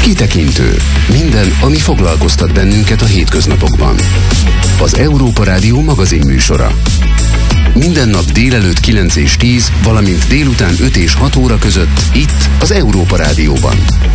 Kitekintő. Minden, ami foglalkoztat bennünket a hétköznapokban. Az Európa Rádió magazinműsora. Minden nap délelőtt 9 és 10, valamint délután 5 és 6 óra között itt az Európa Rádióban.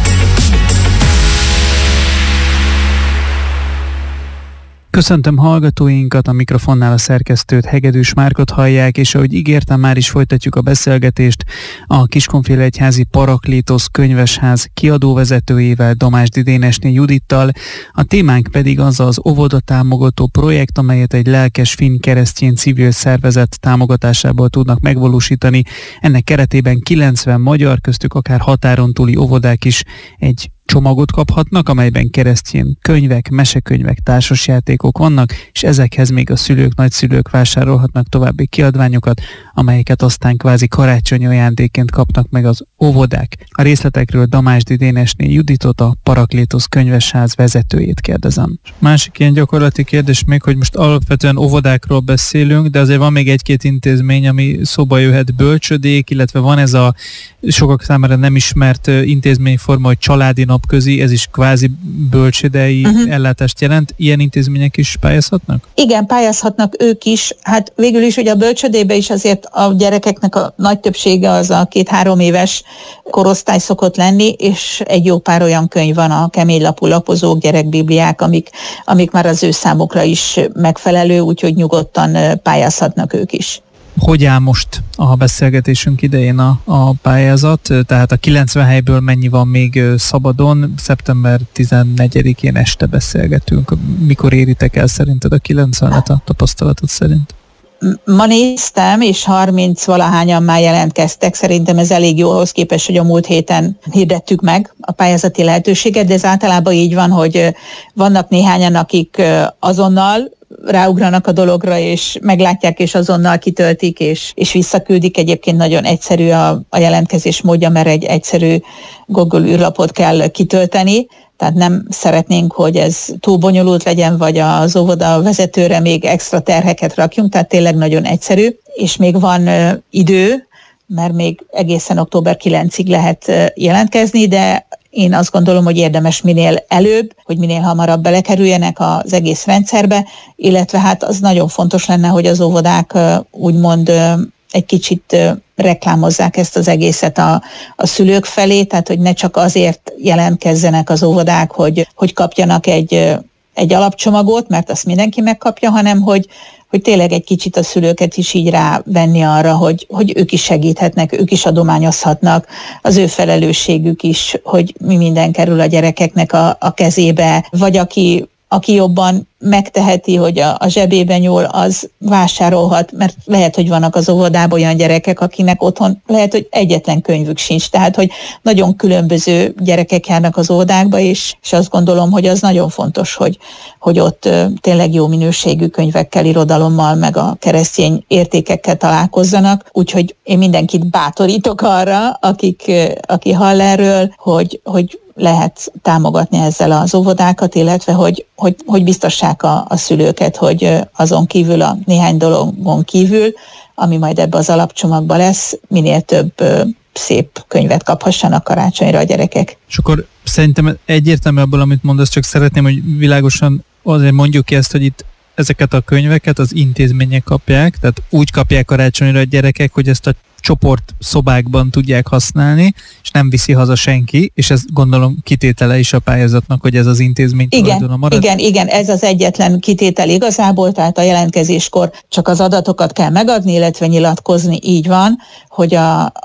Köszöntöm hallgatóinkat, a mikrofonnál a szerkesztőt, Hegedűs Márkot hallják, és ahogy ígértem, már is folytatjuk a beszélgetést a Kiskunfélegyházi Paraklétosz Könyvesház kiadóvezetőjével, Domásdi Dénesné Judittal. A témánk pedig az óvodatámogató projekt, amelyet egy lelkes finn keresztény civil szervezet támogatásából tudnak megvalósítani. Ennek keretében 90 magyar, köztük akár határon túli óvodák is egy csomagot kaphatnak, amelyben keresztény könyvek, mesekönyvek, társasjátékok vannak, és ezekhez még a szülők, nagyszülők vásárolhatnak további kiadványokat, amelyeket aztán kvázi karácsonyi ajándékként kapnak meg az óvodák. A részletekről Domásdi Dénesné Juditot, a Paraklétosz Könyvesház vezetőjét kérdezem. Másik ilyen gyakorlati kérdés még, hogy most alapvetően óvodákról beszélünk, de azért van még egy-két intézmény, ami szóba jöhet, bölcsödék, illetve van ez a sokak számára nem ismert intézményforma, hogy családi napközi, ez is kvázi bölcsődei ellátást jelent. Ilyen intézmények is pályázhatnak? Igen, pályázhatnak ők is. Hát végül is ugye a bölcsödébe is azért a gyerekeknek a nagy többsége az a 2-3 éves korosztály szokott lenni, és egy jó pár olyan könyv van, a keménylapú lapozók, gyerekbibliák, amik már az ő számukra is megfelelő, úgyhogy nyugodtan pályázhatnak ők is. Hogy áll most a beszélgetésünk idején a pályázat? Tehát a 90 helyből mennyi van még szabadon? Szeptember 14-én este beszélgetünk. Mikor éritek el szerinted a 90-et a tapasztalatod szerint? Ma néztem, és 30-valahányan már jelentkeztek. Szerintem ez elég jó ahhoz képest, hogy a múlt héten hirdettük meg a pályázati lehetőséget, de ez általában így van, hogy vannak néhányan, akik azonnal ráugranak a dologra, és meglátják, és azonnal kitöltik, és visszaküldik. Egyébként nagyon egyszerű a jelentkezés módja, mert egy egyszerű Google űrlapot kell kitölteni, tehát nem szeretnénk, hogy ez túl bonyolult legyen, vagy az óvoda vezetőre még extra terheket rakjunk, tehát tényleg nagyon egyszerű, és még van idő, mert még egészen október 9-ig lehet jelentkezni, de én azt gondolom, hogy érdemes minél előbb, hogy minél hamarabb belekerüljenek az egész rendszerbe, illetve hát az nagyon fontos lenne, hogy az óvodák úgymond egy kicsit reklámozzák ezt az egészet a szülők felé, tehát hogy ne csak azért jelentkezzenek az óvodák, hogy kapjanak egy alapcsomagot, mert azt mindenki megkapja, hanem hogy tényleg egy kicsit a szülőket is így rávenni arra, hogy ők is segíthetnek, ők is adományozhatnak, az ő felelősségük is, hogy mi minden kerül a gyerekeknek a kezébe, vagy aki jobban megteheti, hogy a zsebébe nyúl, az vásárolhat, mert lehet, hogy vannak az óvodában olyan gyerekek, akinek otthon lehet, hogy egyetlen könyvük sincs, tehát, hogy nagyon különböző gyerekek járnak az óvodákba, és azt gondolom, hogy az nagyon fontos, hogy ott tényleg jó minőségű könyvekkel, irodalommal, meg a keresztény értékekkel találkozzanak, úgyhogy én mindenkit bátorítok arra, aki hall erről, hogy lehet támogatni ezzel az óvodákat, illetve hogy biztassák a szülőket, hogy azon kívül, a néhány dologon kívül, ami majd ebbe az alapcsomagba lesz, minél több szép könyvet kaphassanak karácsonyra a gyerekek. És akkor szerintem egyértelmű abból, amit mondasz, csak szeretném, hogy világosan azért mondjuk ki ezt, hogy itt ezeket a könyveket az intézmények kapják, tehát úgy kapják karácsonyra a gyerekek, hogy ezt a csoport szobákban tudják használni, és nem viszi haza senki, és ez gondolom kitétele is a pályázatnak, hogy ez az intézmény tulajdona marad. Igen, ez az egyetlen kitétel igazából, tehát a jelentkezéskor csak az adatokat kell megadni, illetve nyilatkozni, így van, hogy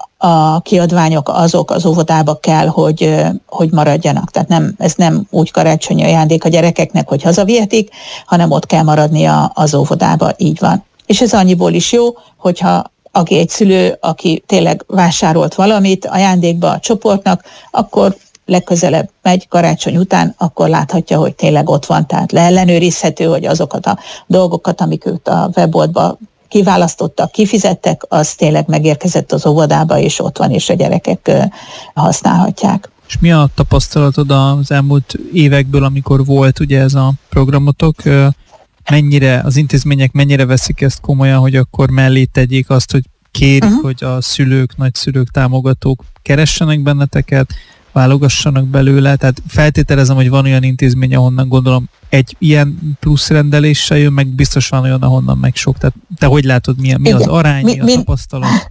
a kiadványok azok az óvodába kell, hogy maradjanak. Tehát ez nem úgy karácsonyi ajándék a gyerekeknek, hogy hazavihetik, hanem ott kell maradnia az óvodába, így van. És ez annyiból is jó, hogyha aki egy szülő, aki tényleg vásárolt valamit ajándékba a csoportnak, akkor legközelebb megy karácsony után, akkor láthatja, hogy tényleg ott van, tehát leellenőrizhető, hogy azokat a dolgokat, amik őt a webboltba kiválasztottak, kifizettek, az tényleg megérkezett az óvodába, és ott van, és a gyerekek használhatják. És mi a tapasztalatod az elmúlt évekből, amikor volt ugye ez a programotok? Mennyire az intézmények mennyire veszik ezt komolyan, hogy akkor mellé tegyék azt, hogy kérik, hogy a szülők, nagyszülők, támogatók keressenek benneteket, válogassanak belőle, tehát feltételezem, hogy van olyan intézmény, ahonnan gondolom egy ilyen plusz rendeléssel jön, meg biztos van olyan, ahonnan meg sok. Tehát te hogy látod, mi az arány, mi a tapasztalat?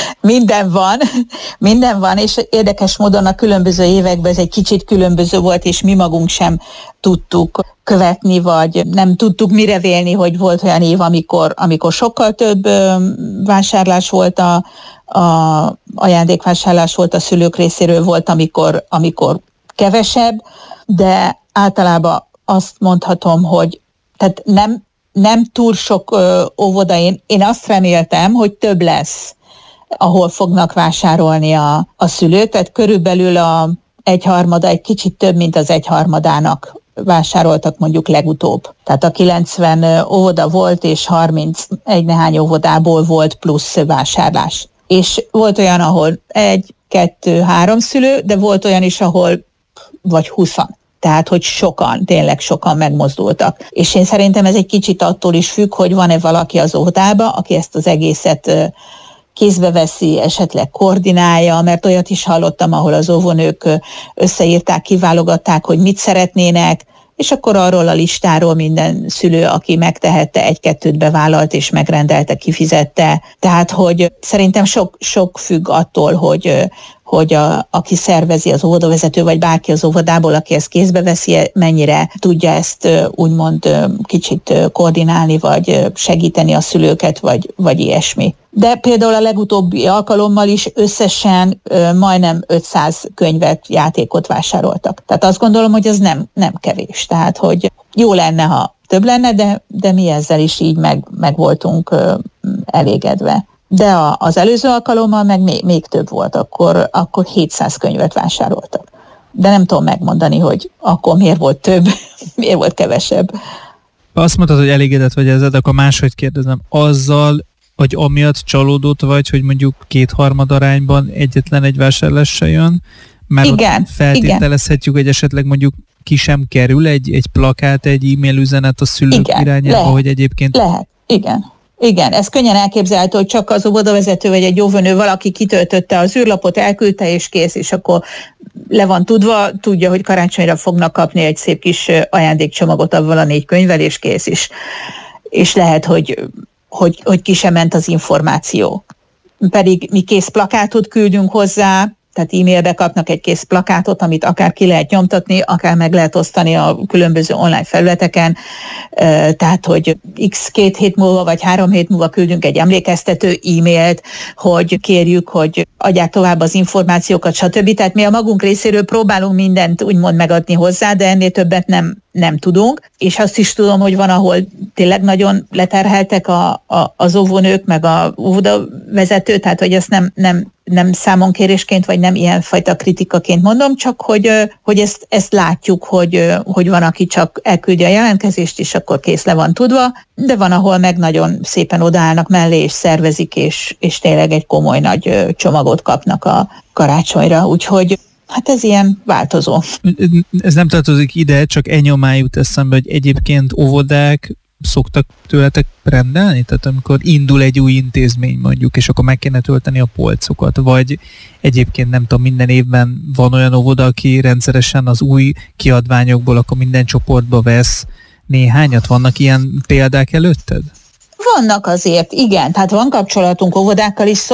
Minden van, és érdekes módon a különböző években ez egy kicsit különböző volt, és mi magunk sem tudtuk követni, vagy nem tudtuk mire vélni, hogy volt olyan év, amikor sokkal több vásárlás volt, a ajándékvásárlás volt a szülők részéről, volt, amikor kevesebb, de általában azt mondhatom, hogy tehát nem túl sok óvoda, én azt reméltem, hogy több lesz, ahol fognak vásárolni a szülők, tehát körülbelül a egyharmada, egy kicsit több, mint az egyharmadának vásároltak mondjuk legutóbb. Tehát a 90 óvoda volt, és 31 nehány óvodából volt plusz vásárlás. És volt olyan, ahol 1, 2, 3 szülő, de volt olyan is, ahol vagy 20. Tehát, hogy tényleg sokan megmozdultak. És én szerintem ez egy kicsit attól is függ, hogy van-e valaki az óvodába, aki ezt az egészet kézbe veszi, esetleg koordinálja, mert olyat is hallottam, ahol az óvónők összeírták, kiválogatták, hogy mit szeretnének, és akkor arról a listáról minden szülő, aki megtehette, 1-2 bevállalt és megrendelte, kifizette. Tehát, hogy szerintem sok függ attól, hogy aki szervezi, az óvodavezető, vagy bárki az óvodából, aki ezt kézbe veszi, mennyire tudja ezt úgymond kicsit koordinálni, vagy segíteni a szülőket, vagy ilyesmi. De például a legutóbbi alkalommal is összesen majdnem 500 könyvet, játékot vásároltak. Tehát azt gondolom, hogy ez nem kevés. Tehát, hogy jó lenne, ha több lenne, de mi ezzel is így meg voltunk elégedve. De az előző alkalommal meg még több volt, akkor 700 könyvet vásároltak. De nem tudom megmondani, hogy akkor miért volt több, miért volt kevesebb. Azt mondtad, hogy elégedett vagy ezzel, de akkor máshogy kérdezem. Azzal, hogy amiatt csalódott vagy, hogy mondjuk 2/3 arányban egyetlen egy vásárlással jön, mert igen, feltételezhetjük, hogy esetleg mondjuk ki sem kerül egy plakát, egy e-mail üzenet a szülők irányába, hogy egyébként... Lehet, igen, ez könnyen elképzelhető, hogy csak az óvodavezető vagy egy óvónő valaki kitöltötte az űrlapot, elküldte és kész, és akkor le van tudja, hogy karácsonyra fognak kapni egy szép kis ajándékcsomagot avval a 4 könyvvel, és kész is. És lehet, hogy ki sem ment az információ. Pedig mi kész plakátot küldünk hozzá, tehát e-mailbe kapnak egy kész plakátot, amit akár ki lehet nyomtatni, akár meg lehet osztani a különböző online felületeken, tehát hogy 2 hét múlva vagy 3 hét múlva küldünk egy emlékeztető e-mailt, hogy kérjük, hogy adják tovább az információkat, stb. Tehát mi a magunk részéről próbálunk mindent úgymond megadni hozzá, de ennél többet nem tudunk, és azt is tudom, hogy van, ahol tényleg nagyon leterheltek az óvónők, meg a óvodavezető, tehát hogy ezt nem számonkérésként, vagy nem ilyenfajta kritikaként mondom, csak hogy ezt látjuk, hogy van, aki csak elküldi a jelentkezést, és akkor kész, le van tudva, de van, ahol meg nagyon szépen odaállnak mellé, és szervezik, és tényleg egy komoly nagy csomagot kapnak a karácsonyra, úgyhogy hát ez ilyen változó. Ez nem tartozik ide, csak nyomán jut eszembe, hogy egyébként óvodák szoktak tőletek rendelni? Tehát amikor indul egy új intézmény mondjuk, és akkor meg kéne tölteni a polcokat, vagy egyébként nem tudom, minden évben van olyan óvoda, aki rendszeresen az új kiadványokból akkor minden csoportba vesz néhányat? Vannak ilyen példák előtted? Vannak azért, igen, tehát van kapcsolatunk óvodákkal is,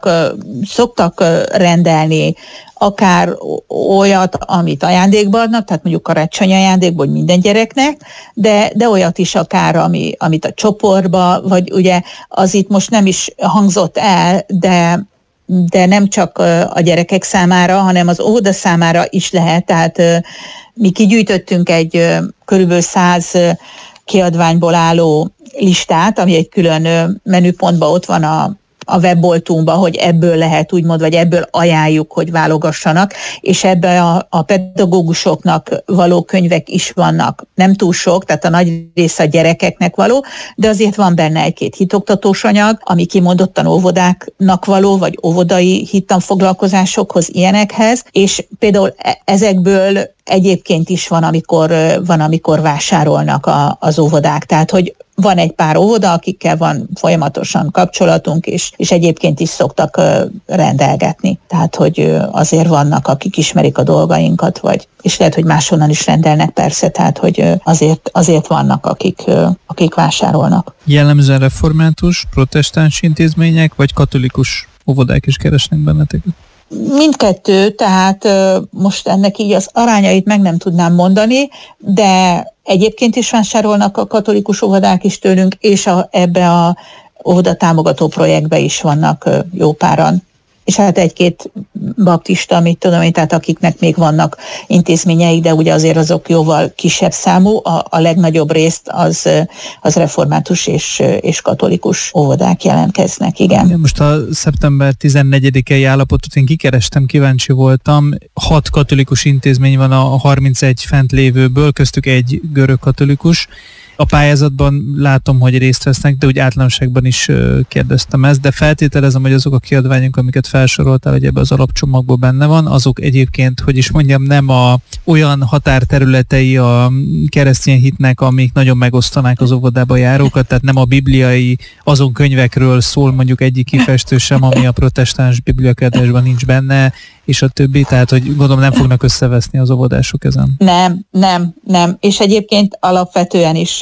szoktak rendelni akár olyat, amit ajándékba adnak, tehát mondjuk karácsonyi ajándékból minden gyereknek, de olyat is akár, amit a csoportba, vagy ugye az itt most nem is hangzott el, de nem csak a gyerekek számára, hanem az óvoda számára is lehet, tehát mi kigyűjtöttünk egy körülbelül 100 kiadványból álló listát, ami egy külön menüpontban ott van a webboltunkban, hogy ebből lehet úgymond, vagy ebből ajánljuk, hogy válogassanak, és ebben a pedagógusoknak való könyvek is vannak. Nem túl sok, tehát a nagy része a gyerekeknek való, de azért van benne 1-2 hitoktatós anyag, ami kimondottan óvodáknak való, vagy óvodai hittanfoglalkozásokhoz, ilyenekhez, és például ezekből egyébként is van, amikor vásárolnak az óvodák. Tehát, hogy Van egy pár óvoda, akikkel van folyamatosan kapcsolatunk, és egyébként is szoktak rendelgetni. Tehát, hogy azért vannak, akik ismerik a dolgainkat, és lehet, hogy máshonnan is rendelnek persze, tehát, hogy azért vannak, akik vásárolnak. Jellemzően református, protestáns intézmények, vagy katolikus óvodák is keresnek benneteket? Mindkettő, tehát most ennek így az arányait meg nem tudnám mondani, de egyébként is vásárolnak a katolikus óvodák is tőlünk, és ebbe a óvoda támogató projektbe is vannak jó páran. És hát egy-két baptista, tehát akiknek még vannak intézményeik, de ugye azért azok jóval kisebb számú, a legnagyobb részt az református és katolikus óvodák jelentkeznek, igen. Most a szeptember 14-i állapotot én kikerestem, kíváncsi voltam. 6 katolikus intézmény van a 31 fent lévőből, köztük egy görög katolikus. A pályázatban látom, hogy részt vesznek, de úgy általánosságban is kérdeztem ezt, de feltételezem, hogy azok a kiadványok, amiket felsoroltál, hogy ebbe az alapcsomagból benne van, azok egyébként, hogy is mondjam, nem olyan határterületei a keresztény hitnek, amik nagyon megosztanák az óvodába járókat, tehát nem a bibliai azon könyvekről szól mondjuk egyik kifestő sem, ami a protestáns bibliakiadásban nincs benne, és a többi, tehát hogy gondolom nem fognak összeveszni az óvodások ezen. Nem. És egyébként alapvetően is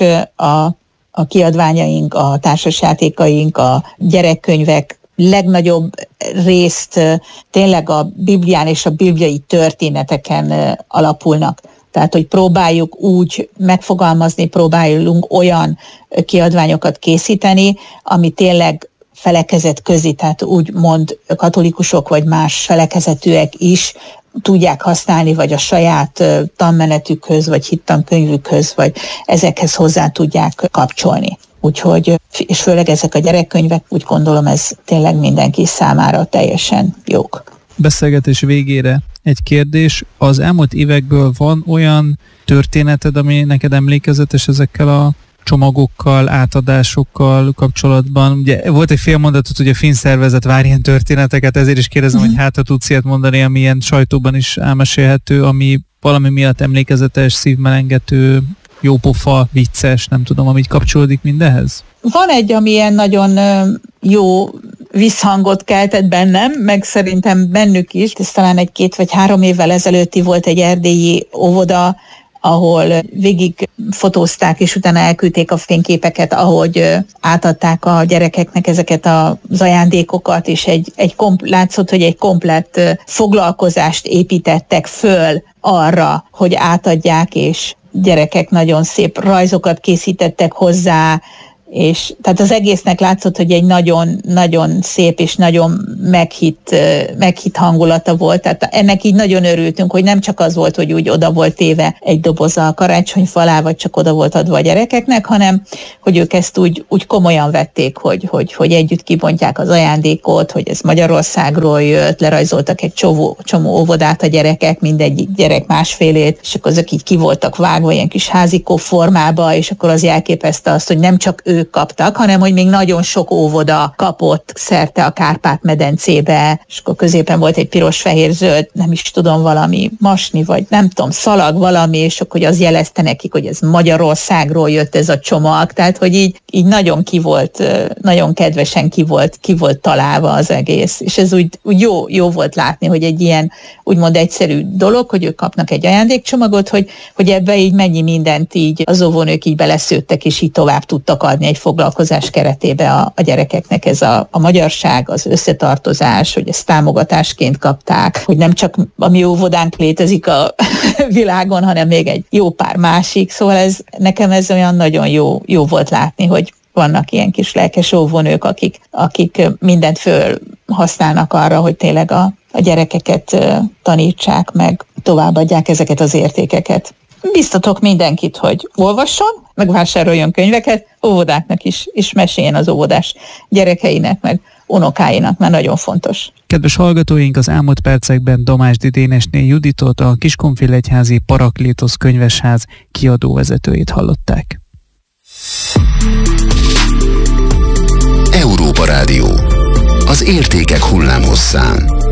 a kiadványaink, a társasjátékaink, a gyerekkönyvek legnagyobb részt tényleg a Biblián és a bibliai történeteken alapulnak. Tehát, hogy próbáljuk úgy megfogalmazni, próbálunk olyan kiadványokat készíteni, ami tényleg felekezet közi, tehát úgymond katolikusok vagy más felekezetűek is tudják használni, vagy a saját tanmenetükhöz, vagy hittankönyvükhöz, vagy ezekhez hozzá tudják kapcsolni. Úgyhogy, és főleg ezek a gyerekkönyvek, úgy gondolom, ez tényleg mindenki számára teljesen jók. Beszélgetés végére egy kérdés. Az elmúlt évekből van olyan történeted, ami neked emlékezetes ezekkel a csomagokkal, átadásokkal kapcsolatban? Ugye volt egy fél mondatot, hogy a finn szervezet vár ilyen történeteket, ezért is kérdezem, hogy ha tudsz ilyet mondani, ami ilyen sajtóban is elmesélhető, ami valami miatt emlékezetes, szívmelengető, jópofa, vicces, nem tudom, ami kapcsolódik mindenhez? Van egy, ami ilyen nagyon jó visszhangot keltett bennem, meg szerintem bennük is, ez talán 1-2 vagy 3 évvel ezelőtti volt egy erdélyi óvoda, ahol végig fotózták, és utána elküldték a fényképeket, ahogy átadták a gyerekeknek ezeket az ajándékokat, és látszott, hogy egy komplett foglalkozást építettek föl arra, hogy átadják, és gyerekek nagyon szép rajzokat készítettek hozzá, és tehát az egésznek látszott, hogy egy nagyon szép és nagyon meghitt hangulata volt. Tehát ennek így nagyon örültünk, hogy nem csak az volt, hogy úgy oda volt téve egy doboz a karácsonyfa alá, vagy csak oda volt adva a gyerekeknek, hanem hogy ők ezt úgy komolyan vették, hogy együtt kibontják az ajándékot, hogy ez Magyarországról jött, lerajzoltak egy csomó óvodát a gyerekek, mindegyik gyerek másfélét, és akkor azok így ki voltak vágva ilyen kis házikó formába, és akkor az jelképezte azt, hogy nem csak ők kaptak, hanem hogy még nagyon sok óvoda kapott szerte a Kárpát-medencébe, és akkor középen volt egy piros-fehér-zöld, nem is tudom, valami masni, vagy nem tudom, szalag valami, és akkor hogy az jelezte nekik, hogy ez Magyarországról jött ez a csomag, tehát hogy így nagyon nagyon kedvesen ki volt találva az egész, és ez úgy jó volt látni, hogy egy ilyen úgymond egyszerű dolog, hogy ők kapnak egy ajándékcsomagot, hogy ebbe így mennyi mindent így az óvónők így beleszőttek, és így tovább tudtak adni egy foglalkozás keretébe a gyerekeknek. Ez a magyarság, az összetartozás, hogy ezt támogatásként kapták, hogy nem csak a mi óvodánk létezik a világon, hanem még egy jó pár másik. Szóval nekem ez olyan nagyon jó volt látni, hogy vannak ilyen kis lelkes óvónők, akik mindent föl használnak arra, hogy tényleg a gyerekeket tanítsák meg, továbbadják ezeket az értékeket. Biztatok mindenkit, hogy olvasson, meg vásároljon könyveket, óvodáknak is, és meséljen az óvodás gyerekeinek, meg unokáinak, mert nagyon fontos. Kedves hallgatóink, az elmúlt percekben Domásdi Dénesné Juditot, a Kiskunfélegyházi Paraklétosz Könyvesház kiadóvezetőjét hallották. Európa Rádió. Az értékek hullámhosszán.